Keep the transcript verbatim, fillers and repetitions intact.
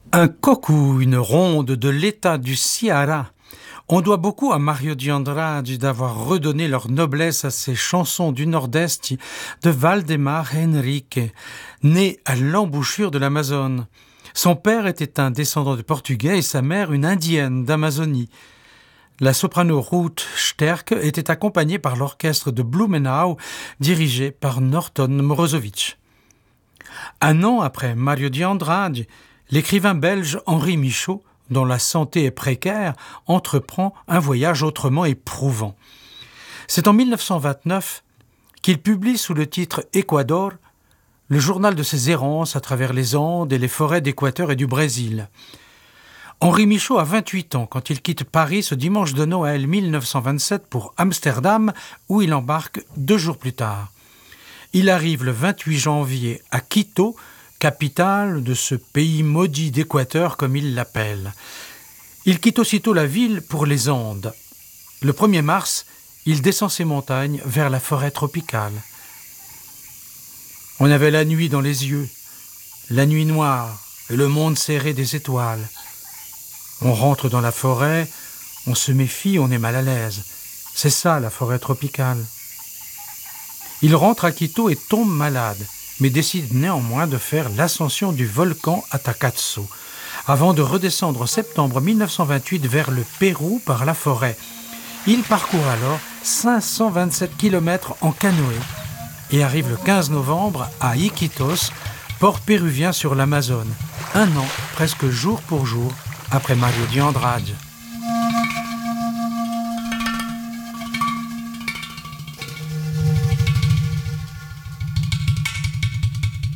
Un cocu, une ronde de l'État du Ceará. On doit beaucoup à Mário de Andrade d'avoir redonné leur noblesse à ces chansons du Nord-Est de Valdemar Henrique, né à l'embouchure de l'Amazone. Son père était un descendant de Portugais et sa mère une Indienne d'Amazonie. La soprano Ruth Sterck était accompagnée par l'orchestre de Blumenau, dirigé par Norton Morozowicz. Un an après Mário de Andrade, l'écrivain belge Henri Michaud, dont la santé est précaire, entreprend un voyage autrement éprouvant. C'est en mille neuf cent vingt-neuf qu'il publie sous le titre Équador le journal de ses errances à travers les Andes et les forêts d'Équateur et du Brésil. Henri Michaud a vingt-huit ans quand il quitte Paris ce dimanche de Noël mille neuf cent vingt-sept pour Amsterdam, où il embarque deux jours plus tard. Il arrive le vingt-huit janvier à Quito, capitale de ce pays maudit d'Équateur comme il l'appelle. Il quitte aussitôt la ville pour les Andes. Le premier mars, il descend ses montagnes vers la forêt tropicale. On avait la nuit dans les yeux, la nuit noire et le monde serré des étoiles. On rentre dans la forêt, on se méfie, on est mal à l'aise. C'est ça la forêt tropicale. Il rentre à Quito et tombe malade, mais décide néanmoins de faire l'ascension du volcan Atacazo, avant de redescendre en septembre mille neuf cent vingt-huit vers le Pérou par la forêt. Il parcourt alors cinq cent vingt-sept kilomètres en canoë et arrive le quinze novembre à Iquitos, port péruvien sur l'Amazone, un an, presque jour pour jour, après Mário de Andrade.